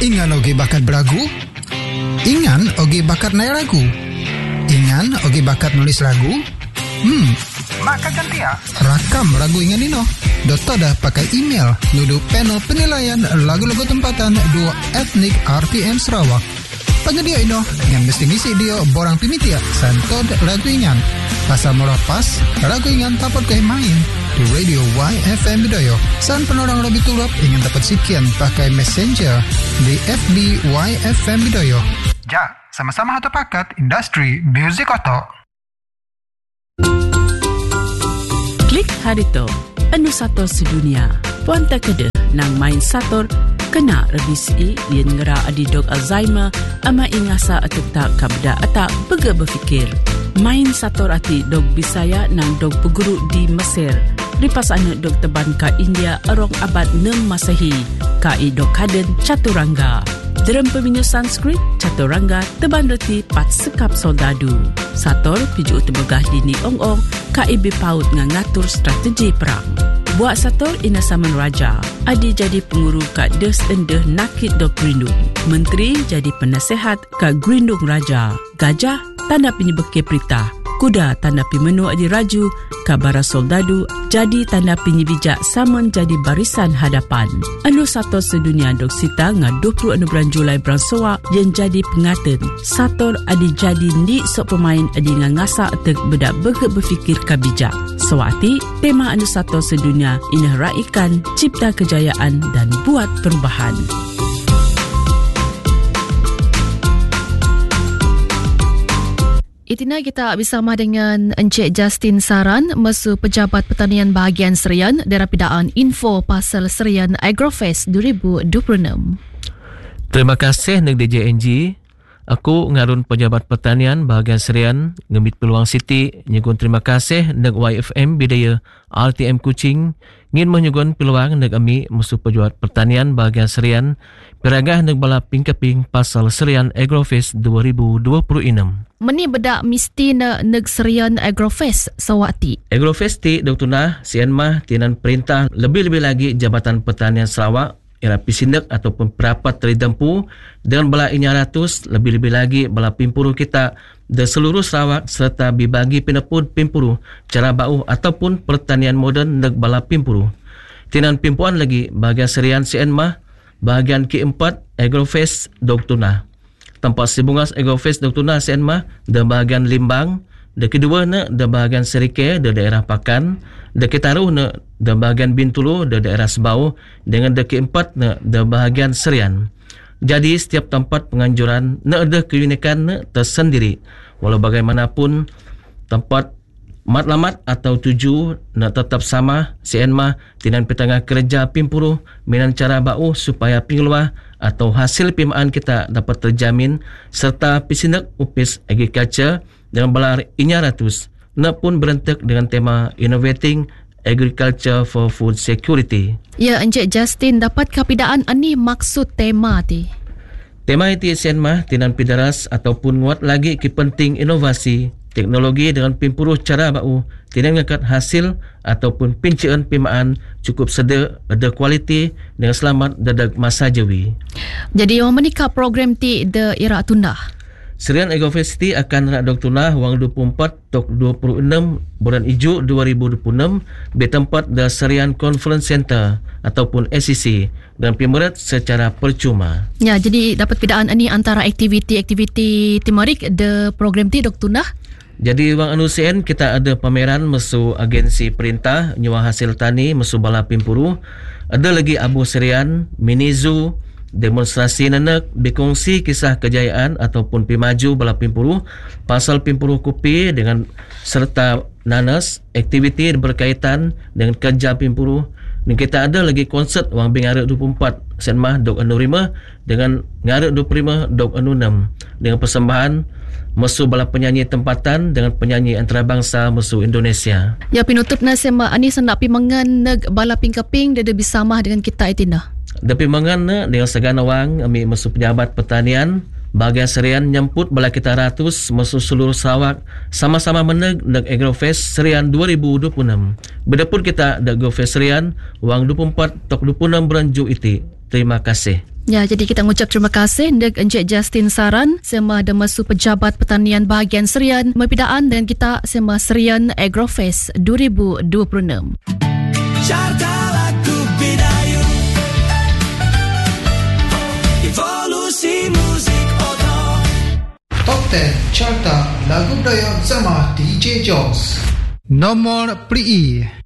Ingan oge bakat beragu? Ingan oge bakat naik lagu? Ingan oge bakat nulis lagu? Maka ganti ya. Rakam lagu Ingan Ino. Dota dah pakai email nudu panel penilaian lagu-lagu tempatan 2 etnik RTM Sarawak. Penyedia Ino yang mesti ngisi dia borang pimitia santod lagu Ingan. Pasal murah pas, lagu Ingan dapat kau main di Radio YFM Bidayuh. San penorang lebih tulap ingin dapat sekian pakai messenger di FB YFM Bidayuh. Ja, sama-sama hatu pakat industri music oto. Klik Harito, anu sator sedunia. Puan tak kede nang main sator kena revisi yang ngera adidok Alzheimer ama ingasa atuk tak kabda atak bega berfikir. Main sator ati dog Bisaya nang dog peguru di Mesir. Lipas anak dog teban ka India erong abad 6 Masehi. Ka dog kaden Caturangga. Dalam peminyu Sanskrit, Caturangga teban reti pat sekap soldadu. Sator piju tebegah dini ong-ong ka ibi paut ngatur strategi perang. Buat sator ina saman raja. Adi jadi penguru ka des endeh nakit dok Grindung. Menteri jadi penasehat ka Grindung Raja. Gajah tanda penyebeke perintah. Kuda tanda pimenu adi raju. Kabara soldadu jadi tanda penyibijak saman jadi barisan hadapan. Anu sator sedunia dok sita nga 26 Julai Bransoa yang jadi pengaten. Sator adi jadi ndi sok pemain adi ngasa atek bedak begek berfikir kabijak. Sewati tema anu sator sedunia inah raikan cipta kejayaan dan buat perubahan. Itina kita bersama dengan Encik Justin Saran, Mesu Pejabat Pertanian Bahagian Serian, Darapidaan Info Pasal Serian Agrofest 2026. Terima kasih neg DJNG. Aku ngarun Pejabat Pertanian Bahagian Serian ngemit Peluang Siti nyegun terima kasih neg YFM Bidayuh RTM Kuching ngin menyugun peluang neg ami Mesu Pejabat Pertanian Bahagian Serian piragah neg bala pingkeping Pasal Serian Agrofest 2026. Meni bedak mesti neg serian Agrofest sawati. Agrofest ti Dr. Nah sian mah tinan perintah lebih-lebih lagi Jabatan Pertanian Sarawak era pisindak ataupun perapat teridempu dengan bala 900 lebih-lebih lagi bala pimpuru kita di seluruh Sarawak serta dibagi pinepud pimpuru cara bau ataupun pertanian moden neg bala pimpuru. Tinan pimpuan lagi bahagian serian sian mah bahagian keempat Agrofest Dr. Nah. Tempat sibungas Agrofest Dr. Nah sian mah di bahagian Limbang, di kedua na di bahagian Serike di daerah Pakan, di ketaruh na di bahagian Bintulu di daerah Sebau, dengan di keempat na di bahagian Serian. Jadi setiap tempat penganjuran na ada keunikan na tersendiri. Walau bagaimanapun tempat matlamat atau tuju na tetap sama sian mah tinan petangah kerja pimpuru minan cara bau supaya pingluah atau hasil pimaan kita dapat terjamin serta pisindak upis agriculture dengan balar 900 na pun berentek dengan tema Innovating Agriculture for Food Security. Ya, Encik Justin, dapat kapidaan ani maksud tema ti? Tema itu sian mah tinan pidaras ataupun nguat lagi ki penting inovasi teknologi dengan pimpuruh cara bau tidak ngangkat hasil ataupun pincaan pimaan cukup sedar ada kualiti dengan selamat dadak masa jawi. Jadi yang menikah program ti de ira tunda. Serian Agrofest akan nak Dr. Nah wang 24 tok 26 bulan Iju 2026 di tempat the Serian Conference Center ataupun SCC dan pimerat secara percuma. Ya, jadi dapat bedaan ini antara aktiviti-aktiviti timarik de program ti Dr. Nah. Jadi wang anusian kita ada pameran mesu agensi perintah nyuah hasil tani mesu bala pimpuru. Ada lagi Abu Serian, mini zoo, demonstrasi nanak, berkongsi kisah kejayaan ataupun pimaju bala pimpuru, pasal pimpuru kopi dengan serta nanas, aktiviti berkaitan dengan kerja pimpuru. Dan kita ada lagi konsert wang bingarak 24 sen mah dok anu 5 dengan ngarak 25 dok anu 6 dengan persembahan mesu bala penyanyi tempatan dengan penyanyi antarabangsa mesu Indonesia. Ya, pinutup na sema ani sendak pimangan neg bala pingkeping dia bersama dengan kita itina. Dapi mangan na dengan segana wang ami mesu Pejabat Pertanian bahagian serian nyemput bala kita ratus mesu seluruh Sarawak sama-sama meneg neg Agrofest Serian 2026. Bedapun kita neg Agrofest Serian wang 24 tok 26 bulan Ju iti. Terima kasih. Ya, jadi kita mengucap terima kasih dek Encik Justin Saran sema Demesu Pejabat Pertanian Bahagian Serian mempidaan dengan kita sema Serian Agrofest 2026. Carta lagu Bidayuh, evolusi musik Oto. Top 10 Carta Lagu Budaya bersama DJ Jones. Nomor Pri